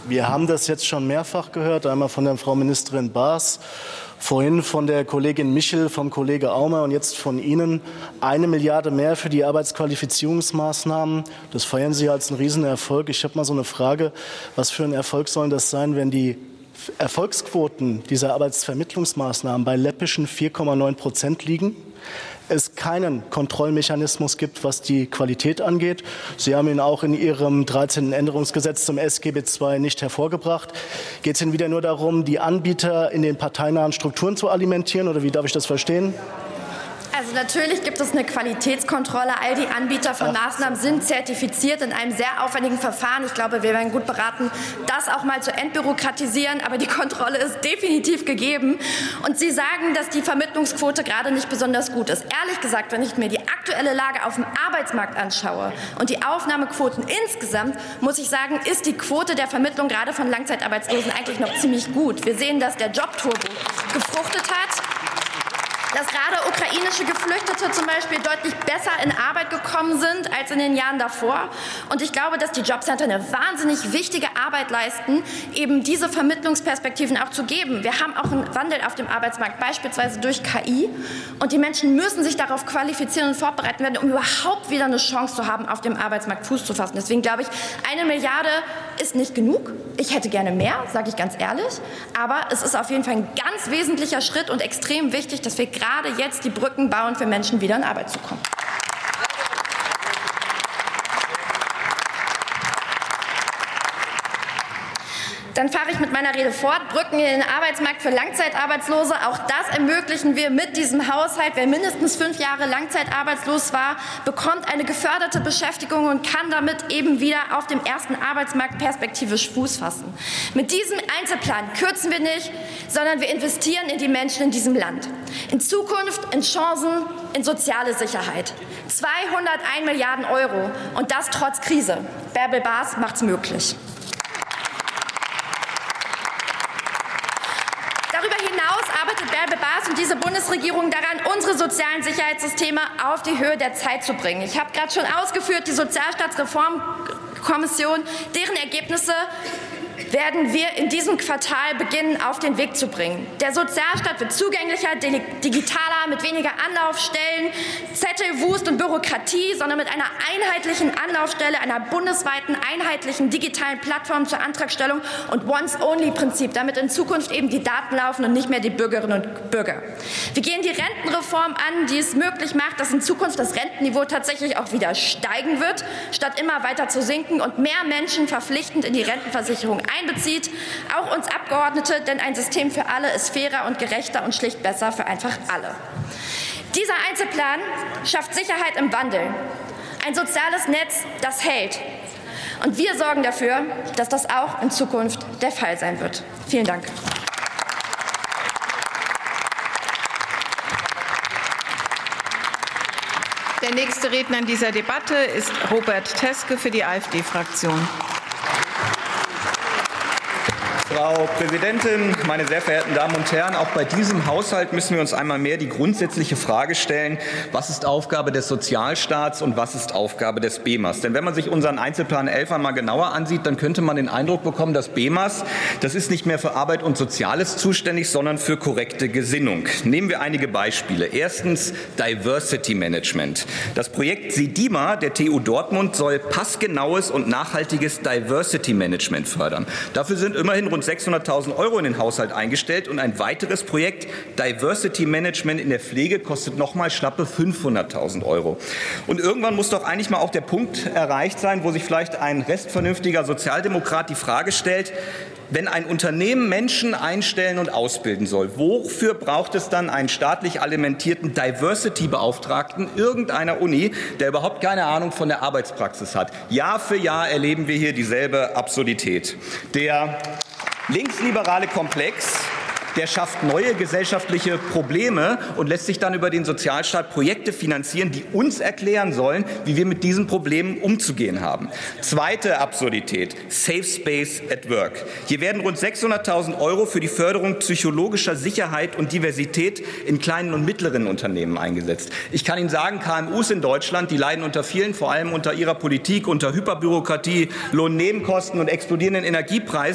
Wir haben das jetzt schon mehrfach gehört, einmal von der Frau Ministerin Baas, vorhin von der Kollegin Michel, vom Kollege Aumer und jetzt von Ihnen. 1 Milliarde mehr für die Arbeitsqualifizierungsmaßnahmen. Das feiern Sie als einen Riesenerfolg. Ich habe mal so eine Frage. Was für ein Erfolg soll das sein, wenn die Erfolgsquoten dieser Arbeitsvermittlungsmaßnahmen bei läppischen 4,9% liegen? Es keinen Kontrollmechanismus gibt, was die Qualität angeht. Sie haben ihn auch in Ihrem 13. Änderungsgesetz zum SGB II nicht hervorgebracht. Geht es Ihnen wieder nur darum, die Anbieter in den parteinahen Strukturen zu alimentieren, oder wie darf ich das verstehen? Also natürlich gibt es eine Qualitätskontrolle. All die Anbieter von Maßnahmen sind zertifiziert in einem sehr aufwendigen Verfahren. Ich glaube, wir wären gut beraten, das auch mal zu entbürokratisieren. Aber die Kontrolle ist definitiv gegeben. Und Sie sagen, dass die Vermittlungsquote gerade nicht besonders gut ist. Ehrlich gesagt, wenn ich mir die aktuelle Lage auf dem Arbeitsmarkt anschaue und die Aufnahmequoten insgesamt, muss ich sagen, ist die Quote der Vermittlung gerade von Langzeitarbeitslosen eigentlich noch ziemlich gut. Wir sehen, dass der Jobturbo gefruchtet hat, dass gerade ukrainische Geflüchtete zum Beispiel deutlich besser in Arbeit gekommen sind als in den Jahren davor. Und ich glaube, dass die Jobcenter eine wahnsinnig wichtige Arbeit leisten, eben diese Vermittlungsperspektiven auch zu geben. Wir haben auch einen Wandel auf dem Arbeitsmarkt, beispielsweise durch KI. Und die Menschen müssen sich darauf qualifizieren und vorbereiten werden, um überhaupt wieder eine Chance zu haben, auf dem Arbeitsmarkt Fuß zu fassen. Deswegen glaube ich, 1 Milliarde ist nicht genug. Ich hätte gerne mehr, sage ich ganz ehrlich. Aber es ist auf jeden Fall ein ganz wesentlicher Schritt und extrem wichtig, dass wir gerade jetzt die Brücken bauen, für Menschen wieder in Arbeit zu kommen. Dann fahre ich mit meiner Rede fort. Brücken in den Arbeitsmarkt für Langzeitarbeitslose. Auch das ermöglichen wir mit diesem Haushalt. Wer mindestens 5 Jahre langzeitarbeitslos war, bekommt eine geförderte Beschäftigung und kann damit eben wieder auf dem ersten Arbeitsmarkt perspektivisch Fuß fassen. Mit diesem Einzelplan kürzen wir nicht, sondern wir investieren in die Menschen in diesem Land. In Zukunft, in Chancen, in soziale Sicherheit. 201 Milliarden Euro. Und das trotz Krise. Bärbel Baas macht's möglich. Darüber hinaus arbeitet Bärbel Baas und diese Bundesregierung daran, unsere sozialen Sicherheitssysteme auf die Höhe der Zeit zu bringen. Ich habe gerade schon ausgeführt, die Sozialstaatsreformkommission, deren Ergebnisse werden wir in diesem Quartal beginnen, auf den Weg zu bringen. Der Sozialstaat wird zugänglicher, digitaler, mit weniger Anlaufstellen, Zettelwust und Bürokratie, sondern mit einer einheitlichen Anlaufstelle, einer bundesweiten einheitlichen digitalen Plattform zur Antragstellung und Once-Only-Prinzip, damit in Zukunft eben die Daten laufen und nicht mehr die Bürgerinnen und Bürger. Wir gehen die Rentenreform an, die es möglich macht, dass in Zukunft das Rentenniveau tatsächlich auch wieder steigen wird, statt immer weiter zu sinken und mehr Menschen verpflichtend in die Rentenversicherung einbezieht, auch uns Abgeordnete, denn ein System für alle ist fairer und gerechter und schlicht besser für einfach alle. Dieser Einzelplan schafft Sicherheit im Wandel, ein soziales Netz, das hält. Und wir sorgen dafür, dass das auch in Zukunft der Fall sein wird. Vielen Dank. Der nächste Redner in dieser Debatte ist Robert Teske für die AfD-Fraktion. Frau Präsidentin, meine sehr verehrten Damen und Herren! Auch bei diesem Haushalt müssen wir uns einmal mehr die grundsätzliche Frage stellen, was ist Aufgabe des Sozialstaats und was ist Aufgabe des BEMAS? Denn wenn man sich unseren Einzelplan 11 einmal genauer ansieht, dann könnte man den Eindruck bekommen, das BEMAS, das ist nicht mehr für Arbeit und Soziales zuständig, sondern für korrekte Gesinnung. Nehmen wir einige Beispiele. Erstens Diversity Management. Das Projekt SEDIMA der TU Dortmund soll passgenaues und nachhaltiges Diversity Management fördern. Dafür sind immerhin rund 600.000 € in den Haushalt eingestellt, und ein weiteres Projekt Diversity Management in der Pflege kostet noch mal schlappe 500.000 €. Und irgendwann muss doch eigentlich mal auch der Punkt erreicht sein, wo sich vielleicht ein restvernünftiger Sozialdemokrat die Frage stellt: Wenn ein Unternehmen Menschen einstellen und ausbilden soll, wofür braucht es dann einen staatlich alimentierten Diversity-Beauftragten irgendeiner Uni, der überhaupt keine Ahnung von der Arbeitspraxis hat? Jahr für Jahr erleben wir hier dieselbe Absurdität. Der linksliberale Komplex, der schafft neue gesellschaftliche Probleme und lässt sich dann über den Sozialstaat Projekte finanzieren, die uns erklären sollen, wie wir mit diesen Problemen umzugehen haben. Zweite Absurdität: Safe Space at Work. Hier werden rund 600.000 € für die Förderung psychologischer Sicherheit und Diversität in kleinen und mittleren Unternehmen eingesetzt. Ich kann Ihnen sagen, KMUs in Deutschland, die leiden unter vielen, vor allem unter Ihrer Politik, unter Hyperbürokratie, Lohnnebenkosten und explodierenden Energiepreisen.